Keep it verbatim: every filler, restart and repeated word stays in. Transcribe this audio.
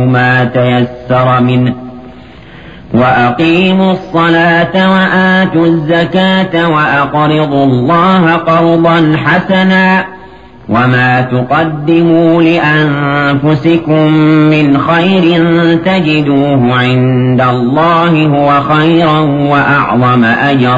ما تيسر منه وأقيموا الصلاة وآتوا الزكاة وأقرضوا الله قرضا حسنا وما تقدموا لأنفسكم من خير تجدوه عند الله هو خيرا وأعظم أجرا